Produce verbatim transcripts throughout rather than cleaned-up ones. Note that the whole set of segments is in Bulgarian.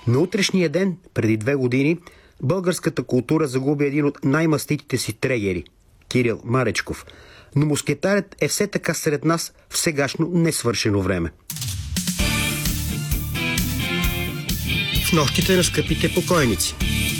На утрешния ден, преди две години, българската култура загуби един от най-маститите си трегери – Кирил Маречков. Но мускетарят е все така сред нас в сегашно несвършено време. В нощите на скъпите покойници.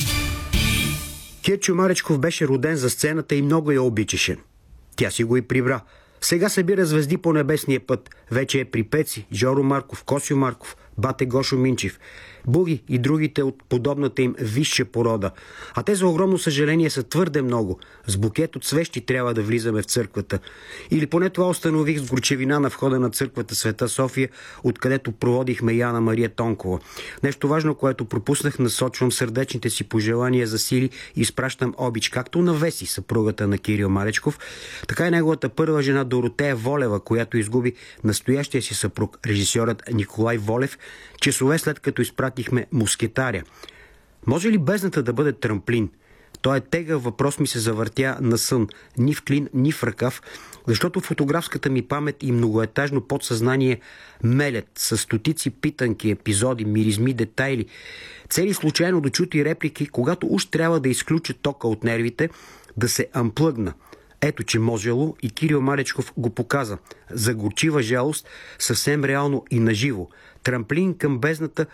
Кирчо Маречков беше роден за сцената и много я обичаше. Тя си го и прибра. Сега събира звезди по небесния път. Вече е при Пеци, Жоро Марков, Косио Марков, Бате Гошо Минчев, Буги и другите от подобната им висша порода. А те за огромно съжаление са твърде много. С букет от свещи трябва да влизаме в църквата. Или поне това установих с горчевина на входа на църквата Света София, откъдето проводихме Яна Мария Тонкова. Нещо важно, което пропуснах, насочвам сърдечните си пожелания за сили и изпращам обич както на Веси, съпругата на Кирил Маречков, така и неговата първа жена Доротея Волева, която изгуби настоящия си съпруг, режисьорът Николай Волев, часове след като изпратихме мускетаря. Може ли бездната да бъде трамплин? Той е тегъв въпрос, ми се завъртя на сън. Ни в клин, ни в ръкав, защото фотографската ми памет и многоетажно подсъзнание мелят с стотици питанки, епизоди, миризми, детайли, цели случайно дочути реплики, когато уж трябва да изключа тока от нервите, да се амплъгна. Ето, че можело, и Кирил Маречков го показа. За горчива жалост, съвсем реално и наживо. Трамплин към бездната,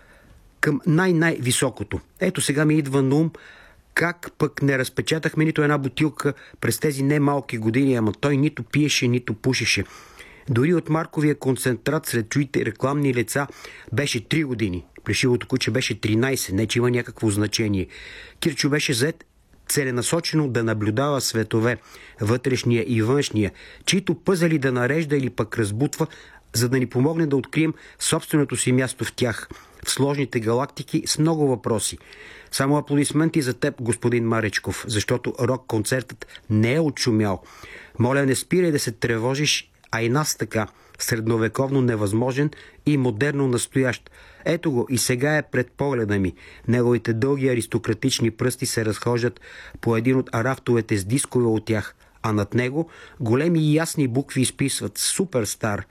към най-най-високото. Ето сега ми идва на ум как пък не разпечатахме нито една бутилка през тези немалки години, ама той нито пиеше, нито пушеше. Дори от Марковия концентрат сред чуите рекламни лица беше три години. Плешивото куче беше тринайсет, не че има някакво значение. Кирчо беше зает целенасочено да наблюдава светове, вътрешния и външния, чието пъзели да нарежда или пък разбутва, за да ни помогне да открием собственото си място в тях, в сложните галактики с много въпроси. Само аплодисменти за теб, господин Маречков, защото рок-концертът не е отшумял. Моля, не спирай да се тревожиш, а и нас така, средновековно невъзможен и модерно настоящ. Ето го и сега е пред погледа ми. Неговите дълги аристократични пръсти се разхождат по един от рафтовете с дискове от тях, а над него големи и ясни букви изписват «Суперстар».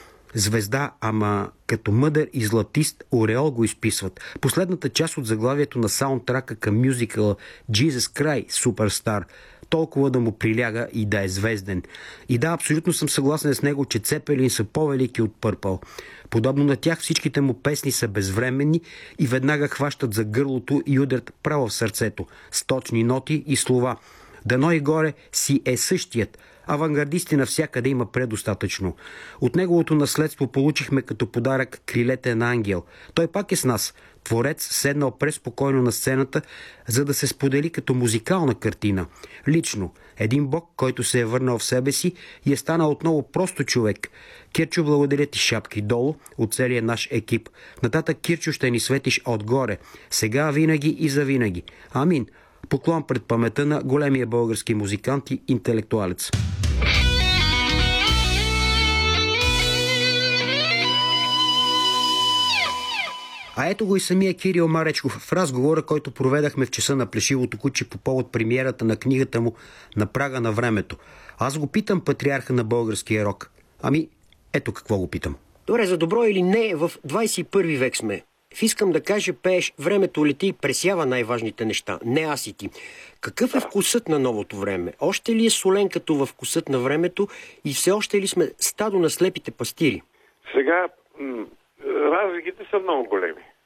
Звезда, ама като мъдър и златист ореол го изписват. Последната част от заглавието на саундтрака към мюзикъла Jesus Christ Superstar, толкова да му приляга и да е звезден. И да, абсолютно съм съгласен с него, че Цепелин са по-велики от Пърпъл. Подобно на тях всичките му песни са безвременни и веднага хващат за гърлото и удрят право в сърцето, с точни ноти и слова. Дано и горе си е същият. Авангардисти навсякъде има предостатъчно. От неговото наследство получихме като подарък крилете на ангел. Той пак е с нас. Творец, седнал преспокойно на сцената, за да се сподели като музикална картина. Лично, един бог, който се е върнал в себе си и е станал отново просто човек. Кирчо, благодаря ти, шапки долу от целия наш екип. Нататък, Кирчо, ще ни светиш отгоре. Сега, винаги и завинаги. Амин. Поклон пред паметта на големия български музикант и интелектуалец. А ето го и самия Кирил Маречков в разговора, който проведахме в часа на Плешивото куче по повод премиерата на книгата му «На прага на времето». Аз го питам, патриарха на българския рок. Ами, ето какво го питам. Добре, за добро или не, в двайсет и първи век сме. В искам да кажа, пееш «Времето лети и пресява най-важните неща, не аз и ти». Какъв е вкусът на новото време? Още ли е солен като във вкусът на времето и все още ли сме стадо на слепите пастири? Сега м- разликите са много големи.